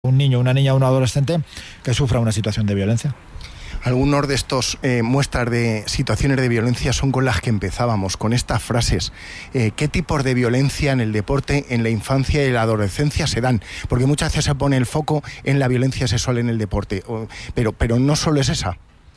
un niño, una niña o un adolescente que sufra una situación de violencia. Algunos de estos muestras de situaciones de violencia son con las que empezábamos, con estas frases. ¿Qué tipos de violencia en el deporte, en la infancia y la adolescencia se dan? Porque muchas veces se pone el foco en la violencia sexual en el deporte, pero no solo es esa.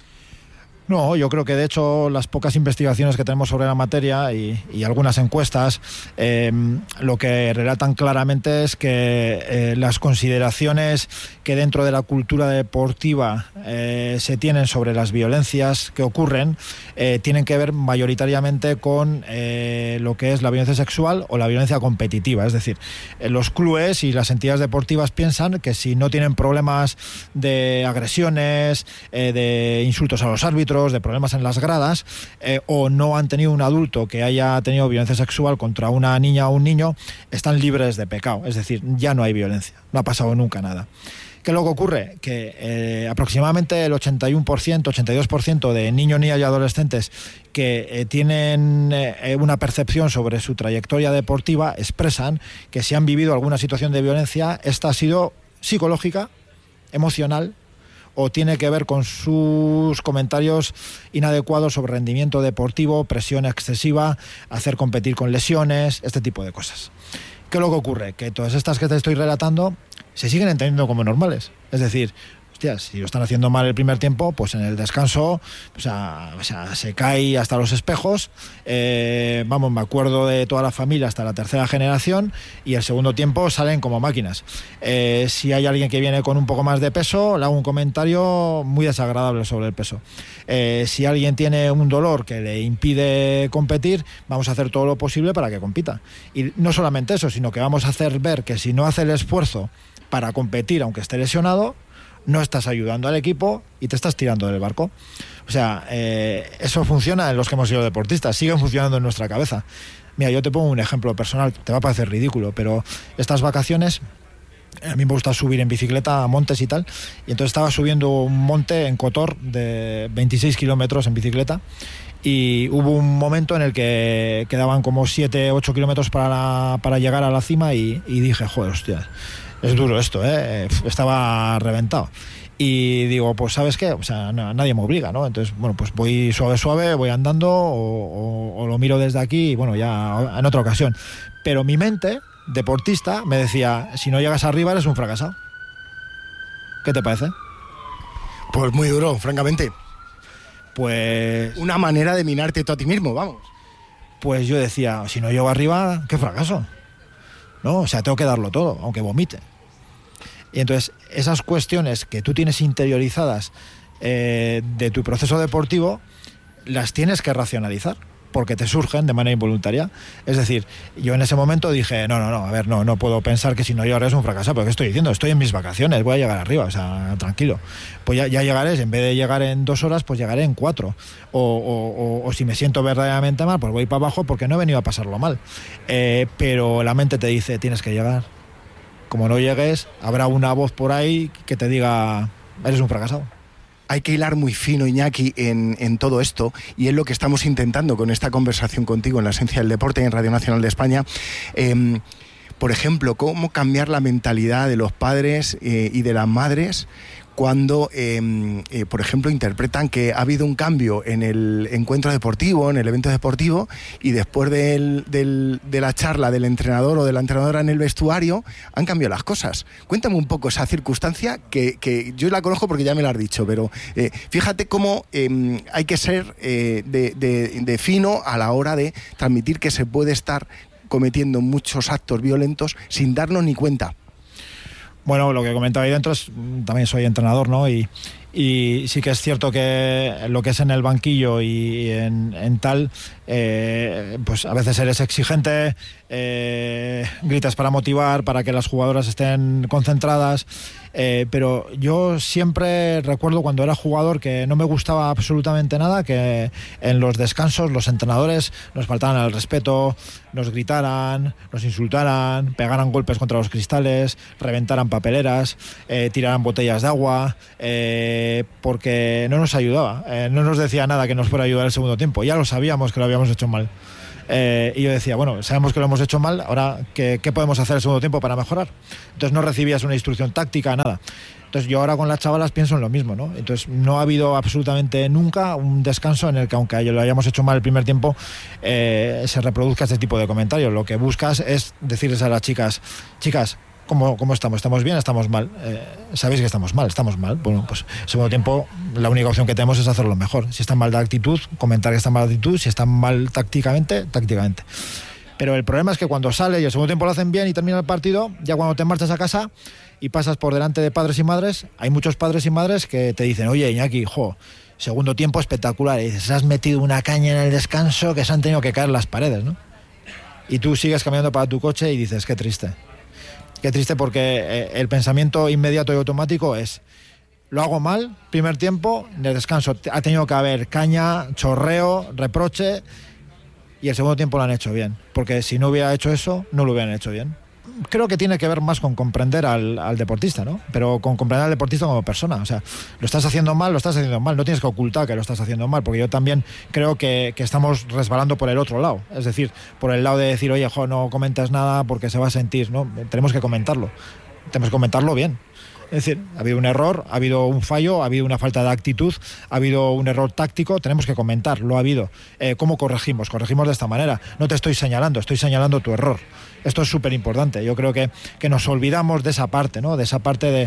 No, yo creo que de hecho las pocas investigaciones que tenemos sobre la materia y algunas encuestas lo que relatan claramente es que las consideraciones que dentro de la cultura deportiva se tienen sobre las violencias que ocurren tienen que ver mayoritariamente con lo que es la violencia sexual o la violencia competitiva. Es decir, los clubes y las entidades deportivas piensan que si no tienen problemas de agresiones, de insultos a los árbitros, de problemas en las gradas, o no han tenido un adulto que haya tenido violencia sexual contra una niña o un niño, están libres de pecado. Es decir, ya no hay violencia, no ha pasado nunca nada. ¿Qué es lo que ocurre? Que aproximadamente el 81%, 82% de niños, niñas y adolescentes que tienen una percepción sobre su trayectoria deportiva expresan que si han vivido alguna situación de violencia, esta ha sido psicológica, emocional, o tiene que ver con sus comentarios inadecuados sobre rendimiento deportivo, presión excesiva, hacer competir con lesiones, este tipo de cosas. ¿Qué es lo que ocurre? Que todas estas que te estoy relatando se siguen entendiendo como normales. Es decir, hostia, si lo están haciendo mal el primer tiempo, pues en el descanso se cae hasta los espejos. Me acuerdo de toda la familia hasta la tercera generación, y el segundo tiempo salen como máquinas. Si hay alguien que viene con un poco más de peso, le hago un comentario muy desagradable sobre el peso. Si alguien tiene un dolor que le impide competir, vamos a hacer todo lo posible para que compita. Y no solamente eso, sino que vamos a hacer ver que si no hace el esfuerzo para competir, aunque esté lesionado, no estás ayudando al equipo y te estás tirando del barco. O sea, eso funciona en los que hemos sido deportistas, sigue funcionando en nuestra cabeza. Mira, yo te pongo un ejemplo personal, te va a parecer ridículo, pero estas vacaciones a mí me gusta subir en bicicleta a montes y tal, y entonces estaba subiendo un monte en Kotor de 26 kilómetros en bicicleta, y hubo un momento en el que quedaban como 7-8 kilómetros para llegar a la cima, y dije, joder, hostia, es duro esto, estaba reventado. Y digo, pues ¿sabes qué? O sea, nadie me obliga, ¿no? Entonces, bueno, pues voy suave, voy andando o lo miro desde aquí y bueno, ya en otra ocasión. Pero mi mente, deportista, me decía, si no llegas arriba eres un fracasado. ¿Qué te parece? Pues muy duro, francamente. Pues... una manera de minarte tú a ti mismo, vamos. Pues yo decía, si no llego arriba, ¿qué fracaso? ¿No? O sea, tengo que darlo todo, aunque vomite. Y entonces, esas cuestiones que tú tienes interiorizadas de tu proceso deportivo, las tienes que racionalizar, porque te surgen de manera involuntaria. Es decir, yo en ese momento dije, no puedo pensar que si no llego arriba es un fracaso, porque ¿qué estoy diciendo? Estoy en mis vacaciones, voy a llegar arriba, o sea, tranquilo. Pues ya llegaré, en vez de llegar en 2 horas, pues llegaré en 4. O si me siento verdaderamente mal, pues voy para abajo porque no he venido a pasarlo mal. Pero la mente te dice, tienes que llegar. Como no llegues, habrá una voz por ahí que te diga, eres un fracasado. Hay que hilar muy fino, Iñaki, en todo esto, y es lo que estamos intentando con esta conversación contigo en La Esencia del Deporte en Radio Nacional de España. Por ejemplo, cómo cambiar la mentalidad de los padres y de las madres cuando, por ejemplo, interpretan que ha habido un cambio en el encuentro deportivo, en el evento deportivo, y después de la charla del entrenador o de la entrenadora en el vestuario, han cambiado las cosas. Cuéntame un poco esa circunstancia, que yo la conozco porque ya me la has dicho, pero fíjate cómo hay que ser de fino a la hora de transmitir que se puede estar cometiendo muchos actos violentos sin darnos ni cuenta. Bueno, lo que comentaba ahí dentro es, también soy entrenador, ¿no? Y sí que es cierto que lo que es en el banquillo y en tal, pues a veces eres exigente, gritas para motivar, para que las jugadoras estén concentradas, pero yo siempre recuerdo cuando era jugador que no me gustaba absolutamente nada que en los descansos los entrenadores nos faltaran al respeto, nos gritaran, nos insultaran, pegaran golpes contra los cristales, reventaran papeleras, tiraran botellas de agua, porque no nos ayudaba, no nos decía nada que nos fuera a ayudar el segundo tiempo, ya lo sabíamos que lo habíamos hecho mal. Y yo decía, bueno, sabemos que lo hemos hecho mal, ahora, ¿qué podemos hacer el segundo tiempo para mejorar? Entonces no recibías una instrucción táctica, nada. Entonces yo ahora con las chavalas pienso en lo mismo, ¿no? Entonces no ha habido absolutamente nunca un descanso en el que, aunque lo hayamos hecho mal el primer tiempo, se reproduzca este tipo de comentarios. Lo que buscas es decirles a las chicas, ¿cómo estamos? ¿Estamos bien? ¿Estamos mal? ¿Sabéis que estamos mal? ¿Estamos mal? Bueno, pues el segundo tiempo la única opción que tenemos es hacerlo mejor. Si están mal de actitud, comentar que están mal de actitud. Si están mal tácticamente. Pero el problema es que cuando sale y el segundo tiempo lo hacen bien y termina el partido, ya cuando te marchas a casa y pasas por delante de padres y madres, hay muchos padres y madres que te dicen, oye, Iñaki, segundo tiempo espectacular. Y dices, has metido una caña en el descanso que se han tenido que caer las paredes, ¿no? Y tú sigues caminando para tu coche y dices, qué triste. Qué triste, porque el pensamiento inmediato y automático es, lo hago mal, primer tiempo, en el descanso ha tenido que haber caña, chorreo, reproche, y el segundo tiempo lo han hecho bien, porque si no hubiera hecho eso, no lo hubieran hecho bien. Creo que tiene que ver más con comprender al deportista, ¿no? Pero con comprender al deportista como persona. O sea, lo estás haciendo mal, no tienes que ocultar que lo estás haciendo mal, porque yo también creo que estamos resbalando por el otro lado, es decir, por el lado de decir, oye, no comentes nada porque se va a sentir, ¿no? Tenemos que comentarlo bien. Es decir, ha habido un error, ha habido un fallo, ha habido una falta de actitud, ha habido un error táctico, tenemos que comentar, lo ha habido. ¿Cómo corregimos? Corregimos de esta manera. No te estoy señalando tu error. Esto es súper importante. Yo creo que nos olvidamos de esa parte, ¿no? De esa parte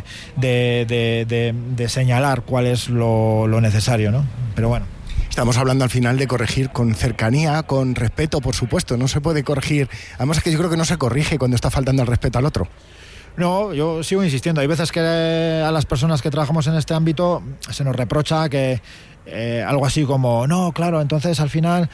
de señalar cuál es lo necesario, ¿no? Pero bueno. Estamos hablando al final de corregir con cercanía, con respeto, por supuesto. No se puede corregir. Además es que yo creo que no se corrige cuando está faltando el respeto al otro. No, yo sigo insistiendo. Hay veces que a las personas que trabajamos en este ámbito se nos reprocha que algo así como, no, claro, entonces al final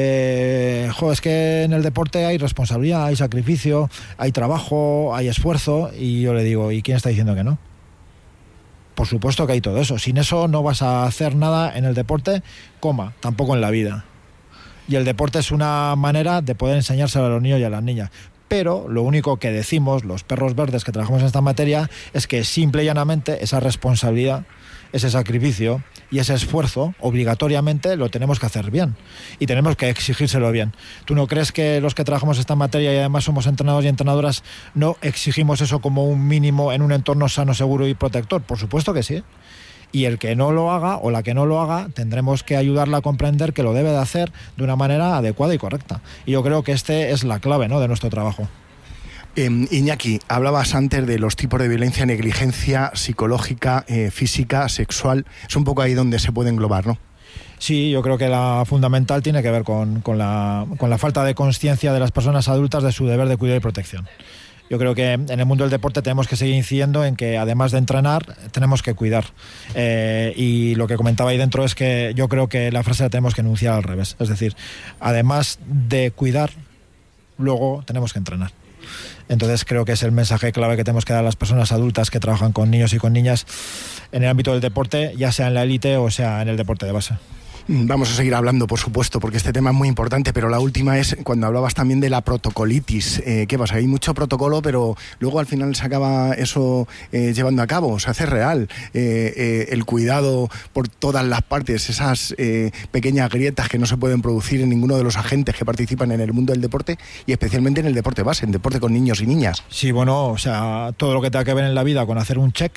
es que en el deporte hay responsabilidad, hay sacrificio, hay trabajo, hay esfuerzo. Y yo le digo, ¿y quién está diciendo que no? Por supuesto que hay todo eso. Sin eso no vas a hacer nada en el deporte, tampoco en la vida. Y el deporte es una manera de poder enseñárselo a los niños y a las niñas. Pero lo único que decimos, los perros verdes que trabajamos en esta materia, es que simple y llanamente esa responsabilidad, ese sacrificio y ese esfuerzo, obligatoriamente lo tenemos que hacer bien y tenemos que exigírselo bien. ¿Tú no crees que los que trabajamos esta materia y además somos entrenadores y entrenadoras no exigimos eso como un mínimo en un entorno sano, seguro y protector? Por supuesto que sí. Y el que no lo haga o la que no lo haga, tendremos que ayudarla a comprender que lo debe de hacer de una manera adecuada y correcta. Y yo creo que es la clave, ¿no?, de nuestro trabajo. Iñaki, hablabas antes de los tipos de violencia, negligencia psicológica, física, sexual. Es un poco ahí donde se puede englobar, ¿no? Sí, yo creo que la fundamental tiene que ver con la falta de conciencia de las personas adultas de su deber de cuidado y protección. Yo creo que en el mundo del deporte tenemos que seguir incidiendo en que, además de entrenar, tenemos que cuidar. Y lo que comentaba ahí dentro es que yo creo que la frase la tenemos que enunciar al revés. Es decir, además de cuidar, luego tenemos que entrenar. Entonces creo que es el mensaje clave que tenemos que dar a las personas adultas que trabajan con niños y con niñas en el ámbito del deporte, ya sea en la élite o sea en el deporte de base. Vamos a seguir hablando, por supuesto, porque este tema es muy importante, pero la última es cuando hablabas también de la protocolitis. ¿Qué pasa? Hay mucho protocolo, pero luego al final se acaba eso llevando a cabo, se hace real. El cuidado por todas las partes, esas pequeñas grietas que no se pueden producir en ninguno de los agentes que participan en el mundo del deporte y especialmente en el deporte base, en deporte con niños y niñas. Sí, bueno, o sea, todo lo que tenga que ver en la vida con hacer un check,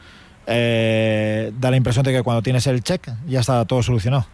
da la impresión de que cuando tienes el check ya está todo solucionado.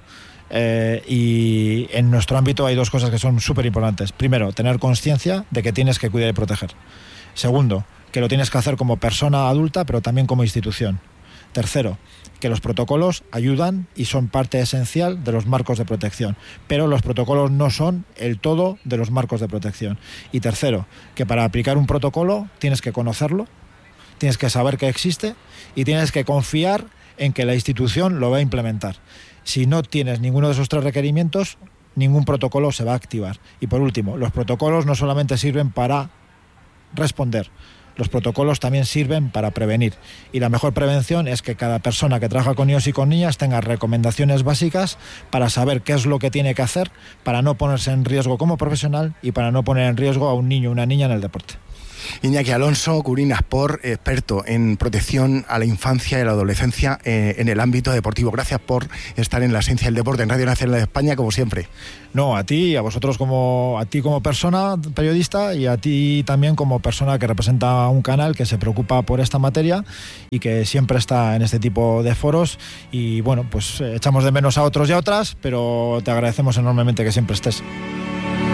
Y en nuestro ámbito hay dos cosas que son súper importantes. Primero, tener conciencia de que tienes que cuidar y proteger. Segundo, que lo tienes que hacer como persona adulta, pero también como institución. Tercero, que los protocolos ayudan y son parte esencial de los marcos de protección, pero los protocolos no son el todo de los marcos de protección. Y tercero, que para aplicar un protocolo tienes que conocerlo, tienes que saber que existe y tienes que confiar en que la institución lo va a implementar. Si no tienes ninguno de esos tres requerimientos, ningún protocolo se va a activar. Y por último, los protocolos no solamente sirven para responder, los protocolos también sirven para prevenir. Y la mejor prevención es que cada persona que trabaja con niños y con niñas tenga recomendaciones básicas para saber qué es lo que tiene que hacer para no ponerse en riesgo como profesional y para no poner en riesgo a un niño o una niña en el deporte. Iñaki Alonso, Curín Sport, experto en protección a la infancia y a la adolescencia en el ámbito deportivo. Gracias por estar en La Esencia del Deporte, en Radio Nacional de España, como siempre. No, a ti, a vosotros a ti como persona, periodista, y a ti también como persona que representa un canal que se preocupa por esta materia y que siempre está en este tipo de foros. Y bueno, pues echamos de menos a otros y a otras, pero te agradecemos enormemente que siempre estés.